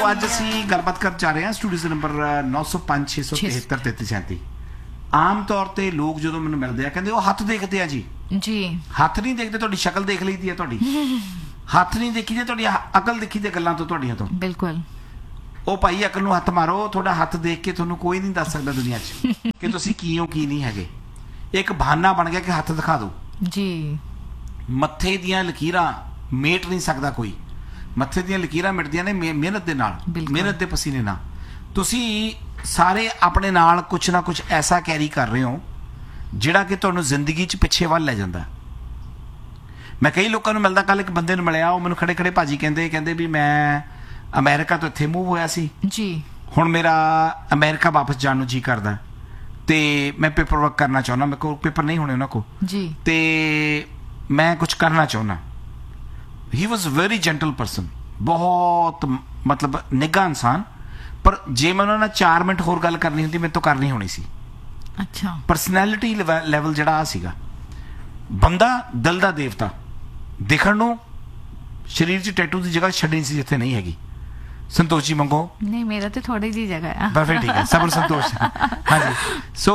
ਅੱਜ ਅਸੀਂ ਗੱਲਬਾਤ ਕਰਨ ਜਾ ਰਹੇ ਹਾਂ ਸਟੂਡੀਓ ਦੇ ਨੰਬਰ 905 673 3337। ਆਮ ਤੌਰ ਤੇ ਲੋਕ ਜਦੋਂ ਮੈਨੂੰ ਮਿਲਦੇ ਆ ਕਹਿੰਦੇ ਉਹ ਹੱਥ ਦੇਖਦੇ ਆ ਜੀ। ਹੱਥ ਨਹੀਂ ਦੇਖਦੇ, ਤੁਹਾਡੀ ਸ਼ਕਲ ਦੇਖ ਲਈਦੀ ਹੈ, ਤੁਹਾਡੀ ਹੱਥ ਨਹੀਂ ਦੇਖੀ ਤੇ ਤੁਹਾਡੀ ਅਕਲ ਦੇਖੀ ਤੇ ਗੱਲਾਂ ਤੋਂ ਤੁਹਾਡੀਆਂ ਤੋਂ। ਬਿਲਕੁਲ। ਉਹ ਭਾਈ ਅਕਲ ਨੂੰ ਹੱਥ ਮਾਰੋ, ਤੁਹਾਡਾ ਹੱਥ ਦੇਖ ਕੇ ਤੁਹਾਨੂੰ ਕੋਈ ਨਹੀਂ ਦੱਸ ਸਕਦਾ ਦੁਨੀਆ 'ਚ ਕਿ ਤੁਸੀਂ ਕੀ ਹੋ ਕੀ ਨਹੀਂ ਹੈਗੇ। ਇੱਕ ਬਹਾਨਾ ਬਣ ਗਿਆ ਕਿ ਹੱਥ ਦਿਖਾ ਦਿਓ ਜੀ। ਮੱਥੇ ਦੀਆਂ ਲਕੀਰਾਂ ਮੇਟ ਨਹੀਂ ਸਕਦਾ ਕੋਈ। ਮੱਥੇ ਦੀਆਂ ਲਕੀਰਾਂ ਮਿਟਦੀਆਂ ਨੇ ਮਿਹਨਤ ਦੇ ਨਾਲ, ਮਿਹਨਤ ਦੇ ਪਸੀਨੇ ਨਾਲ। ਤੁਸੀਂ ਸਾਰੇ ਆਪਣੇ ਨਾਲ ਕੁਛ ਨਾ ਕੁਛ ਐਸਾ ਕੈਰੀ ਕਰ ਰਹੇ ਹੋ ਜਿਹੜਾ ਕਿ ਤੁਹਾਨੂੰ ਜ਼ਿੰਦਗੀ 'ਚ ਪਿੱਛੇ ਵੱਲ ਲੈ ਜਾਂਦਾ। ਮੈਂ ਕਈ ਲੋਕਾਂ ਨੂੰ ਮਿਲਦਾ, ਕੱਲ ਇੱਕ ਬੰਦੇ ਨੂੰ ਮਿਲਿਆ, ਉਹ ਮੈਨੂੰ ਖੜੇ ਖੜੇ ਭਾਜੀ ਕਹਿੰਦੇ ਵੀ ਮੈਂ ਅਮਰੀਕਾ ਤੋਂ ਇੱਥੇ ਮੂਵ ਹੋਇਆ ਸੀ ਜੀ, ਹੁਣ ਮੇਰਾ ਅਮਰੀਕਾ ਵਾਪਸ ਜਾਣ ਨੂੰ ਜੀ ਕਰਦਾ ਤੇ ਮੈਂ ਪੇਪਰ ਵਰਕ ਕਰਨਾ ਚਾਹੁੰਦਾ, ਮੇਰੇ ਕੋਲ ਪੇਪਰ ਨਹੀਂ ਹੋਣੇ ਉਹਨਾਂ ਕੋਲ ਜੀ, ਤੇ ਮੈਂ ਕੁਛ ਕਰਨਾ ਚਾਹੁੰਦਾ। ਹੀ ਵਾਜ਼ ਵੈਰੀ ਜੈਂਟਲ ਪਰਸਨ, ਬਹੁਤ ਮਤਲਬ ਨਿੱਘਾ ਇਨਸਾਨ, ਪਰ ਜੇ ਮੈਂ ਉਹਨਾਂ ਨਾਲ 4 ਮਿੰਟ ਹੋਰ ਗੱਲ ਕਰਨੀ ਹੁੰਦੀ ਮੇਰੇ ਤੋਂ ਕਰਨੀ ਹੋਣੀ ਸੀ। ਅੱਛਾ। ਪਰਸਨੈਲਿਟੀ ਲੈਵਲ ਜਿਹੜਾ ਆ ਸੀਗਾ, ਬੰਦਾ ਦਿਲ ਦਾ ਦੇਵਤਾ, ਦਿਖਣ ਨੂੰ ਸਰੀਰ 'ਚ ਟੈਟੂ ਦੀ ਜਗ੍ਹਾ ਛੱਡਣੀ ਸੀ ਜਿੱਥੇ ਨਹੀਂ ਹੈਗੀ। ਸੰਤੋਸ਼ ਜੀ ਮੰਗੋ। ਨਹੀਂ, ਮੇਰਾ ਤੇ ਥੋੜੀ ਜੀ ਜਗ੍ਹਾ ਆ। ਬਸ ਫਿਰ ਠੀਕ ਹੈ, ਸਬਰ ਸੰਤੋਸ਼। ਹਾਂਜੀ, ਸੋ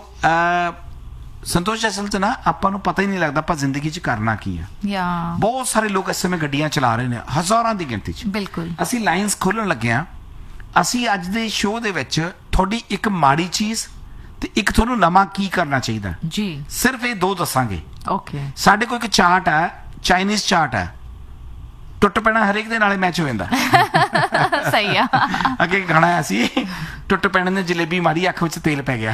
ਸੰਤੋਸ਼ ਅਸਲ 'ਚ ਨਾ ਆਪਾਂ ਨੂੰ ਪਤਾ ਹੀ ਨਹੀਂ ਲੱਗਦਾ ਆਪਾਂ ਜ਼ਿੰਦਗੀ 'ਚ ਕਰਨਾ ਕੀ ਆ। ਬਹੁਤ ਸਾਰੇ ਲੋਕ ਇਸ ਸਮੇਂ ਗੱਡੀਆਂ ਚਲਾ ਰਹੇ ਨੇ, ਹਜ਼ਾਰਾਂ ਦੀ ਗਿਣਤੀ 'ਚ। ਬਿਲਕੁਲ। ਅਸੀਂ ਲਾਈਨਸ ਖੋਲਣ ਲੱਗੇ ਆ। ਅਸੀਂ ਅੱਜ ਦੇ ਸ਼ੋਅ ਦੇ ਵਿੱਚ ਤੁਹਾਡੀ ਇੱਕ ਮਾੜੀ ਚੀਜ਼ ਤੇ ਇੱਕ ਤੁਹਾਨੂੰ ਨਵਾਂ ਕੀ ਕਰਨਾ ਚਾਹੀਦਾ ਜੀ, ਸਿਰਫ ਇਹ 2 ਦੱਸਾਂਗੇ। ਓਕੇ। ਸਾਡੇ ਕੋਲ ਇੱਕ ਚਾਰਟ ਹੈ, ਚਾਈਨੀਜ਼ ਚਾਰਟ ਹੈ, ਟੁੱਟ ਪੈਣਾ ਹਰੇਕ ਦੇ ਨਾਲੇ ਮੈਚ ਹੋ ਜਾਂਦਾ। ਸਹੀ ਆ। ਅੱਗੇ ਗਾਣਾ ਆਇਆ ਸੀ, ਟੁੱਟ ਪੈਣ ਨੇ ਜਲੇਬੀ ਮਾਰੀ, ਅੱਖ ਵਿੱਚ ਤੇਲ ਪੈ ਗਿਆ।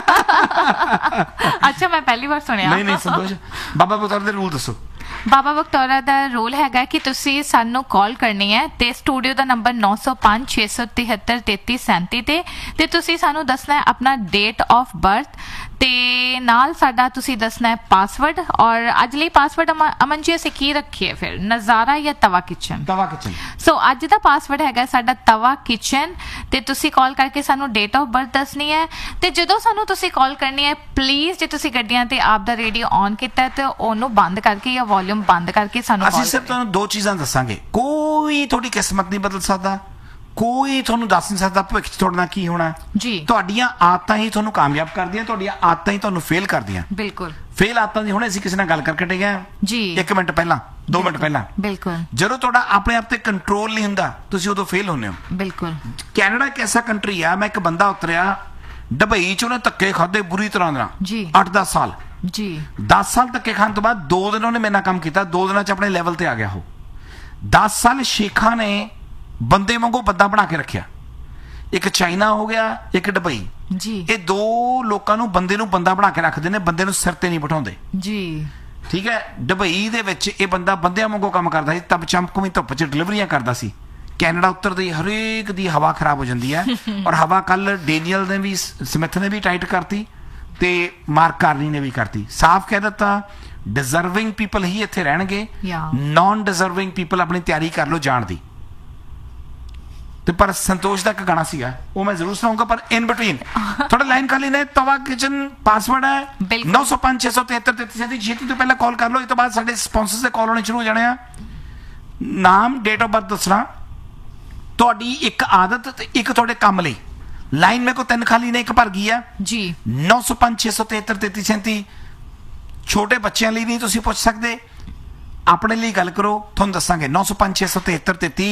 ਅੱਛਾ, ਮੈਂ ਪਹਿਲੀ ਵਾਰ ਸੁਣਿਆ। ਨਹੀਂ ਸੰਤੋਸ਼, ਬਾਬਾ ਬਤੌਰ ਦੇ ਰੂਲ ਦੱਸੋ। ਬਾਬਾ ਬਖਤੌਰਾ ਦਾ ਰੂਲ ਹੈਗਾ ਕਿ ਤੁਸੀਂ ਸਾਨੂੰ ਕਾਲ ਕਰਨੀ ਹੈ ਤੇ ਸਟੂਡੀਓ ਦਾ ਨੰਬਰ 905 673 3337 ਤੇ ਤੁਸੀਂ ਸਾਨੂੰ ਦੱਸਣਾ ਹੈ ਆਪਣਾ ਡੇਟ ਆਫ ਬਰਥ ਤੇ ਨਾਲ ਸਾਡਾ ਤੁਸੀਂ ਦੱਸਣਾ ਹੈ ਪਾਸਵਰਡ। ਔਰ ਅੱਜ ਲਈ ਪਾਸਵਰਡ ਅਮਨ ਜੀ ਅਸੀਂ ਕੀ ਰੱਖੀਏ ਫਿਰ, ਨਜ਼ਾਰਾ ਜਾਂ ਤਵਾ ਕਿਚਨ? ਤਵਾ ਕਿਚਨ। ਸੋ ਅੱਜ ਦਾ ਪਾਸਵਰਡ ਹੈਗਾ ਸਾਡਾ ਤਵਾ ਕਿਚਨ ਤੇ ਤੁਸੀਂ ਕਾਲ ਕਰਕੇ ਸਾਨੂੰ ਡੇਟ ਆਫ ਬਰਥ ਦੱਸਣੀ ਹੈ। ਤੇ ਜਦੋਂ ਸਾਨੂੰ ਤੁਸੀਂ ਕਾਲ ਕਰਨੀ ਹੈ, ਪਲੀਜ਼ ਜੇ ਤੁਸੀਂ ਗੱਡੀਆਂ ਤੇ ਆਪ ਦਾ ਰੇਡੀਓ ਔਨ ਕੀਤਾ ਤੇ ਉਹਨੂੰ ਬੰਦ ਕਰਕੇ ਜਾਂ ਵੋਲਿਊਮ ਬੰਦ ਕਰਕੇ ਸਾਨੂੰ ਅਸੀਂ ਸਿਰਫ ਤੁਹਾਨੂੰ 2 ਚੀਜ਼ਾਂ ਦੱਸਾਂਗੇ। ਕੋਈ ਤੁਹਾਡੀ ਕਿਸਮਤ ਨਹੀਂ ਬਦਲ ਸਕਦਾ, ਕੋਈ ਤੁਹਾਨੂੰ ਦੱਸ ਨਹੀਂ ਸਕਦਾ ਭਵਿੱਖ 'ਚ ਤੁਹਾਡੇ ਨਾਲ ਕੀ ਹੋਣਾ ਜੀ। ਤੁਹਾਡੀਆਂ ਆਦਤਾਂ ਹੀ ਤੁਹਾਨੂੰ ਕਾਮਯਾਬ ਕਰਦੀਆਂ, ਤੁਹਾਡੀਆਂ ਆਦਤਾਂ ਹੀ ਤੁਹਾਨੂੰ ਫੇਲ ਕਰਦੀਆਂ। ਬਿਲਕੁਲ। ਫੇਲ ਆਦਤਾਂ ਦੀ ਹੁਣੇ ਅਸੀਂ ਕਿਸੇ ਨਾਲ ਗੱਲ ਕਰਕੇ ਹਟੇ ਗਏ ਜੀ, 1 ਮਿੰਟ ਪਹਿਲਾਂ, 2 ਮਿੰਟ ਪਹਿਲਾਂ। ਬਿਲਕੁਲ। ਜਦੋਂ ਤੁਹਾਡਾ ਆਪਣੇ ਆਪ ਤੇ ਕੰਟਰੋਲ ਨਹੀਂ ਹੁੰਦਾ ਤੁਸੀਂ ਉਦੋਂ ਫੇਲ ਹੁੰਦੇ ਹੋ। ਬਿਲਕੁਲ। ਕੈਨੇਡਾ ਇੱਕ ਐਸਾ ਕੰਟਰੀ ਆ, ਮੈਂ ਇੱਕ ਬੰਦਾ ਉਤਰਿਆ ਦੁਬਈ 'ਚ, ਉਹਨੇ ਧੱਕੇ ਖਾਦੇ ਬੁਰੀ ਤਰ੍ਹਾਂ ਨਾਲ ਜੀ, 8-10 ਸਾਲ ਜੀ। 10 ਸਾਲ ਧੱਕੇ ਖਾਣ ਤੋਂ ਬਾਅਦ 2 ਦਿਨ ਉਹਨੇ ਮੇਰੇ ਨਾਲ ਕੰਮ ਕੀਤਾ, 2 ਦਿਨਾਂ 'ਚ ਆਪਣੇ ਲੈਵਲ ਤੇ ਆ ਗਿਆ ਉਹ। 10 ਸਾਲ ਸ਼ੇਖਾਂ ਨੇ ਬੰਦੇ ਵਾਂਗੂ ਬੰਦਾ ਬਣਾ ਕੇ ਰੱਖਿਆ। ਇੱਕ ਚਾਈਨਾ ਹੋ ਗਿਆ, ਇੱਕ ਦੁਬਈ ਜੀ। ਇਹ 2 ਲੋਕਾਂ ਨੂੰ ਬੰਦੇ ਨੂੰ ਬੰਦਾ ਬਣਾ ਕੇ ਰੱਖਦੇ ਨੇ, ਬੰਦੇ ਨੂੰ ਸਿਰ ਤੇ ਨਹੀਂ ਬਿਠਾਉਂਦੇ ਜੀ। ਠੀਕ ਹੈ। ਦੁਬਈ ਦੇ ਵਿੱਚ ਇਹ ਬੰਦਾ ਬੰਦਿਆਂ ਵਾਂਗੂ ਕੰਮ ਕਰਦਾ ਸੀ, ਤਬ ਚਮਕਵੀਂ ਧੁੱਪ 'ਚ ਡਿਲੀਵਰੀਆਂ ਕਰਦਾ ਸੀ। ਕੈਨੇਡਾ ਉੱਤਰਦੀ ਹਰੇਕ ਦੀ ਹਵਾ ਖਰਾਬ ਹੋ ਜਾਂਦੀ ਹੈ। ਔਰ ਹਵਾ ਕੱਲ ਡੇਨੀਅਲ ਨੇ ਵੀ, ਸਮਿਥ ਨੇ ਵੀ ਟਾਈਟ ਕਰਤੀ ਤੇ ਮਾਰਕ ਕਾਰਨੀ ਨੇ ਵੀ ਕਰਤੀ। ਸਾਫ਼ ਕਹਿ ਦਿੱਤਾ ਡਿਜ਼ਰਵਿੰਗ ਪੀਪਲ ਹੀ ਇੱਥੇ ਰਹਿਣਗੇ, ਨੌਨ ਡਿਜ਼ਰਵਿੰਗ ਪੀਪਲ ਆਪਣੀ ਤਿਆਰੀ ਕਰ ਲਓ ਜਾਣ ਦੀ। ਤੇ ਪਰ ਸੰਤੋਸ਼ ਦਾ ਇੱਕ ਗਾਣਾ ਸੀਗਾ, ਉਹ ਮੈਂ ਜ਼ਰੂਰ ਸੁਣਾਉਂਗਾ, ਪਰ ਇਨ ਬਿਟਵੀਨ ਥੋੜਾ ਲਾਈਨ ਖਾਲੀ ਨੇ। ਤਵਾ ਕਿਚਨ ਪਾਸਵਰਡ ਹੈ 905 673 3337। ਛੇਤੀ ਤੋਂ ਪਹਿਲਾਂ ਕਾਲ ਕਰ ਲਓ। ਇਸ ਤੋਂ ਬਾਅਦ ਸਾਡੇ ਸਪਾਂਸਰਸ ਦੇ ਕਾਲ ਹੋਣੇ ਸ਼ੁਰੂ ਹੋ ਜਾਣੇ ਆ। ਨਾਮ, ਡੇਟ ਆਫ ਬਰਥ ਦੱਸਣਾ, ਤੁਹਾਡੀ ਇੱਕ ਆਦਤ ਤੇ ਇੱਕ ਤੁਹਾਡੇ ਕੰਮ ਲਈ। ਲਾਈਨ ਮੇਰੇ ਕੋਲ 3 ਖਾਲੀ ਨੇ, ਇੱਕ ਭਰ ਗਈ ਹੈ ਜੀ। 905 673 3337। ਛੋਟੇ ਬੱਚਿਆਂ ਲਈ ਨਹੀਂ ਤੁਸੀਂ ਪੁੱਛ ਸਕਦੇ, ਆਪਣੇ ਲਈ ਗੱਲ ਕਰੋ, ਤੁਹਾਨੂੰ ਦੱਸਾਂਗੇ। 905 673 33